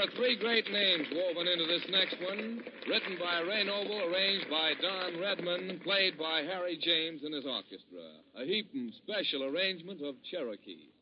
are three great names woven into this next one. Written by Ray Noble, arranged by Don Redman, played by Harry James and his orchestra. A Heapin special arrangement of Cherokee.